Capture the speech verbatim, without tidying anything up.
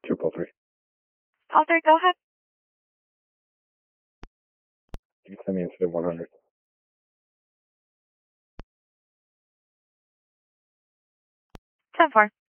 Triple three. All three, go ahead. You can send me instead of one hundred. ten four.